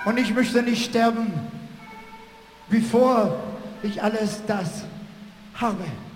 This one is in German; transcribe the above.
Und ich möchte nicht sterben, bevor ich alles das habe.